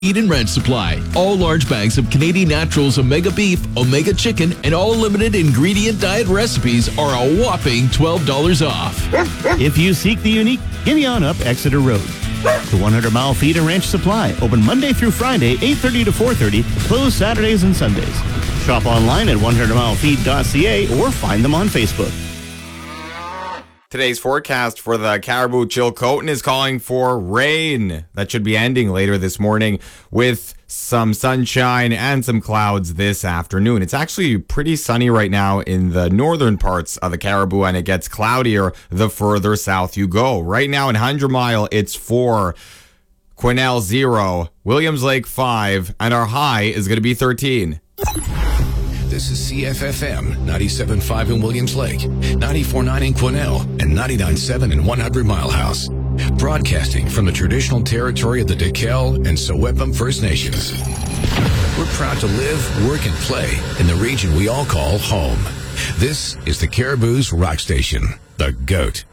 Feed and Ranch Supply. All large bags of Canadian Naturals Omega Beef, Omega Chicken, and all limited ingredient diet recipes are a whopping $12 off. If you seek the unique, gimme on up Exeter Road. The 100 Mile Feed and Ranch Supply, open Monday through Friday, 8:30 to 4:30, closed Saturdays and Sundays. Shop online at 100milefeed.ca or find them on Facebook. Today's forecast for the Caribou Chilcotin is calling for rain. That should be ending later this morning with some sunshine and some clouds this afternoon. It's actually pretty sunny right now in the northern parts of the Caribou, and it gets cloudier the further south you go. Right now in 100 Mile, it's 4, Quesnel 0, Williams Lake 5, and our high is going to be 13. This is CFFM 97.5 in Williams Lake, 94.9 in Quesnel, and 99.7 in 100 Mile House. Broadcasting from the traditional territory of the Dakel and Sewepum First Nations. We're proud to live, work, and play in the region we all call home. This is the Caribou's Rock Station, The GOAT.